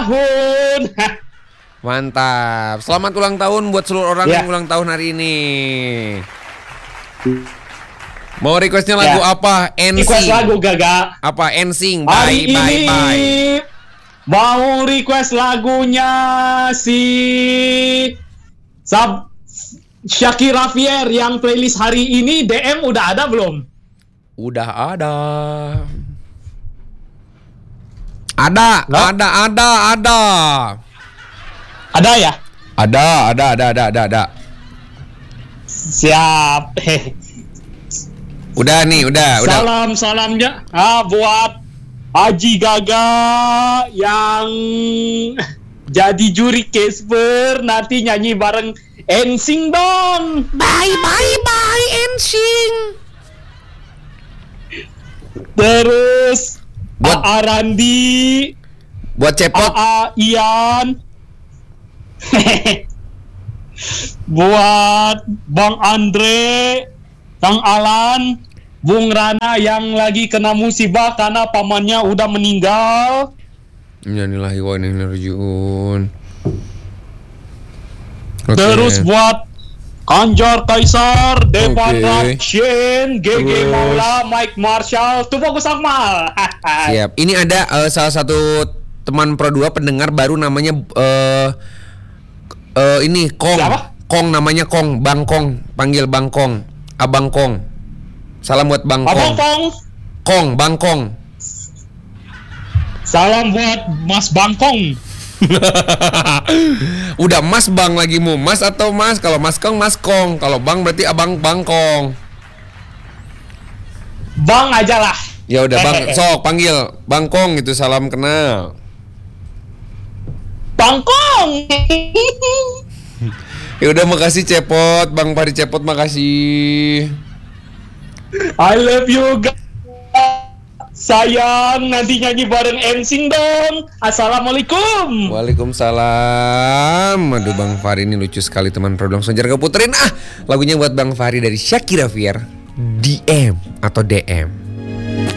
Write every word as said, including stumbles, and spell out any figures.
tahun. Mantap. Selamat ulang tahun buat seluruh orang Ya. yang ulang tahun hari ini. Mau requestnya lagu Ya. apa? Request N Sync. lagu Gaga. Apa? N Sync. Hari Bye bye ini bye. mau request lagunya si Sab Shakira Fier yang playlist hari ini. D M udah ada belum? Udah ada. Ada, No? ada, ada, ada. Ada ya? Ada, ada, ada, ada, ada, ada. Siap. Udah nih, udah, udah. Salam salamnya ah buat Haji Gaga yang jadi juri Casper, nanti nyanyi bareng N Sync dong. Bye bye bye N Sync. Terus Buat- A A Randi, Buat cepot. A A Ian. Buat Bang Andre, Kang Alan, Bung Rana yang lagi kena musibah karena pamannya udah meninggal. Innalillahi wa inna ilaihi raji'un. Oke. Terus buat Kanjar Kaisar, Devan Oke. Rakshin, G G Terus. Maula, Mike Marshall, tuh bagus Akmal. Siap. Ini ada eh, salah satu teman Pro dua pendengar baru namanya eh eh, ini Kong. Siapa? Kong namanya Kong, Bang Kong, panggil Bang Kong, Abang Kong. Salam buat Bang Abang Kong. Kong, Kong, Bang Kong. salam buat Mas Bangkong. Udah Mas Bang lagi mu, Mas atau Mas? Kalau Mas Kong, Mas Kong. Kalau Bang berarti Abang Bang Kong. Bang aja lah. Ya udah Bang, sok panggil Bang Kong itu salam kenal. Bangkong. Ya udah makasih Cepot, Bang Fahri Cepot makasih. I love you guys. Sayang, nanti nyanyi bareng N Sync dong. Assalamualaikum. Waalaikumsalam. Aduh Bang Fahri ini lucu sekali teman Pro. Langsung aja ke puterin ah lagunya buat Bang Fahri dari Shakira Fier, D M atau D M.